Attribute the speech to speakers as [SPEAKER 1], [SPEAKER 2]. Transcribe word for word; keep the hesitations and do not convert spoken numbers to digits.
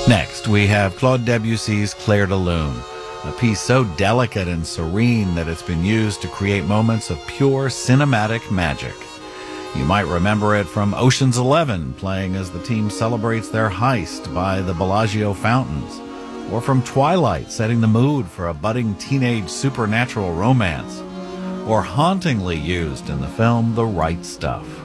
[SPEAKER 1] Next, we have Claude Debussy's Clair de Lune, a piece so delicate and serene that it's been used to create moments of pure cinematic magic. You might remember it from Ocean's Eleven, playing as the team celebrates their heist by the Bellagio fountains, or from Twilight, setting the mood for a budding teenage supernatural romance, or hauntingly used in the film The Right Stuff.